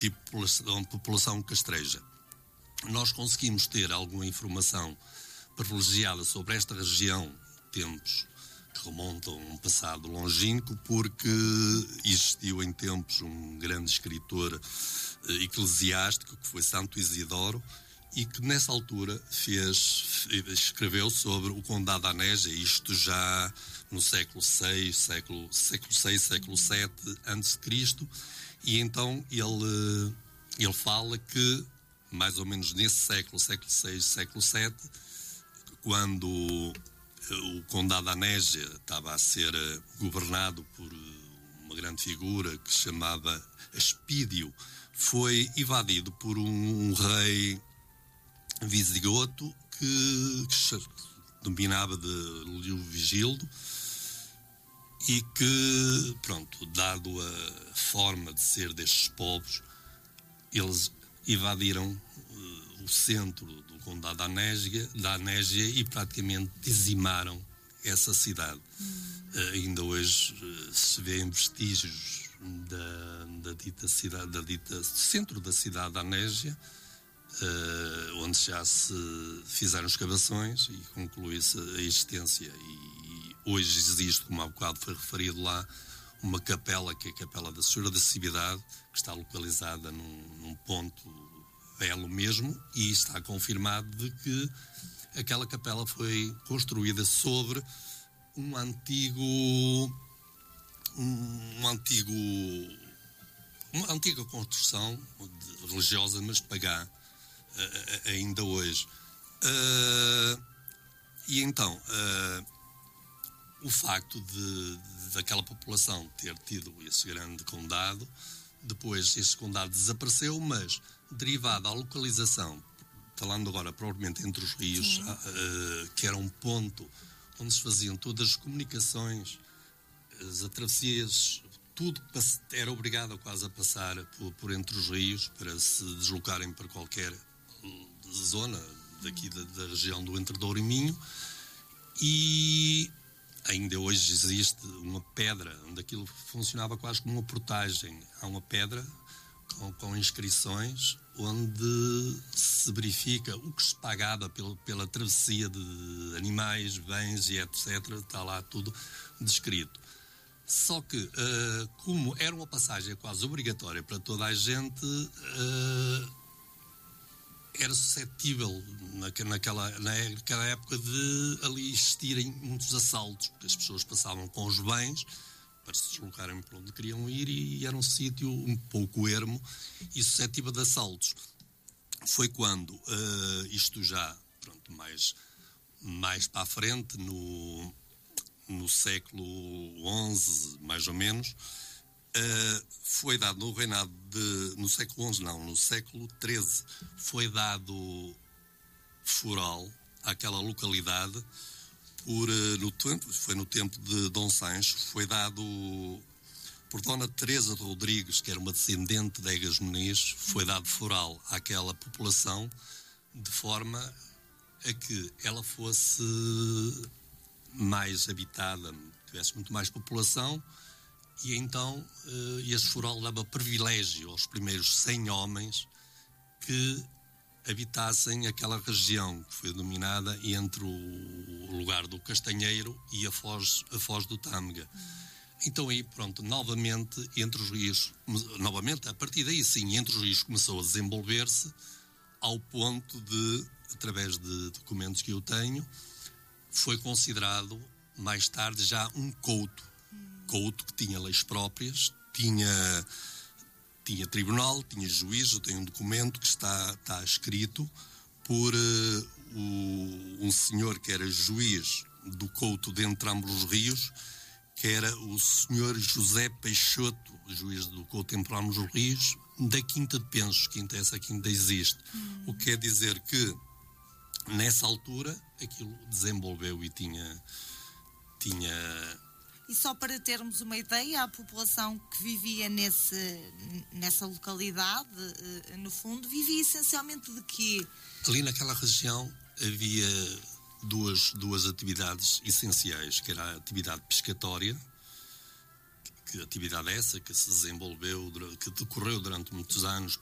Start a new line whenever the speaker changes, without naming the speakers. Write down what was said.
e população castreja. Nós conseguimos ter alguma informação privilegiada sobre esta região, tempos que remontam a um passado longínquo, porque existiu em tempos um grande escritor eclesiástico, que foi Santo Isidoro, e que nessa altura escreveu sobre o Condado da Anésia, isto já no século VI, século VII a.C., e então ele fala que, mais ou menos nesse século VI, século VII, quando o Condado da Anésia estava a ser governado por uma grande figura que se chamava Aspídio, foi invadido por um rei visigoto que dominava de Leovigildo, e que, pronto, dado a forma de ser destes povos, eles invadiram o centro do Condado da Anésia e praticamente dizimaram essa cidade. Ainda hoje se vêem vestígios da dita cidade, centro da cidade da Anésia, onde já se fizeram escavações e conclui-se a existência, e hoje existe, como há bocado foi referido lá, uma capela, que é a Capela da Senhora da Cibidade, que está localizada num ponto belo mesmo, e está confirmado de que aquela capela foi construída sobre uma antiga construção religiosa, mas pagã, ainda hoje. E então, o facto daquela população ter tido esse grande condado, depois esse condado desapareceu, mas derivado à localização, falando agora propriamente entre os rios, que era um ponto onde se faziam todas as comunicações, as travessias, tudo era obrigado quase a passar por entre os rios para se deslocarem para qualquer zona daqui da região do Entre Douro e Minho. E ainda hoje existe uma pedra onde aquilo funcionava quase como uma portagem. Há uma pedra com inscrições onde se verifica o que se pagava pela travessia de animais, bens e etc. Está lá tudo descrito. Só que, como era uma passagem quase obrigatória para toda a gente, era suscetível naquela época de ali existirem muitos assaltos, porque as pessoas passavam com os bens para se deslocarem para onde queriam ir, e era um sítio um pouco ermo e suscetível de assaltos. Foi quando, isto já, pronto, mais para a frente, no século XI, mais ou menos, foi dado no reinado no século XI, não, no século XIII, foi dado foral àquela localidade foi no tempo de Dom Sancho, foi dado por Dona Teresa de Rodrigues, que era uma descendente de Egas Muniz, foi dado foral àquela população de forma a que ela fosse mais habitada, tivesse muito mais população, e então esse foral dava privilégio aos primeiros 100 homens que habitassem aquela região que foi dominada entre o lugar do Castanheiro e a Foz do Tâmega. Então aí, pronto, novamente, a partir daí sim, entre os rios começou a desenvolver-se ao ponto de, através de documentos que eu tenho, foi considerado mais tarde já um couto que tinha leis próprias, tinha tribunal, tinha juiz. Eu tenho um documento que está escrito por um senhor que era juiz do couto de Entrambos os Rios, que era o senhor José Peixoto, juiz do couto de Entrambos os Rios, da Quinta de Pensos. Essa quinta existe. O que quer dizer que nessa altura aquilo desenvolveu e tinha.
E só para termos uma ideia, a população que vivia nessa localidade, no fundo, vivia essencialmente de quê?
Ali naquela região havia duas atividades essenciais, que era a atividade pescatória, que atividade é essa que se desenvolveu, que decorreu durante muitos anos,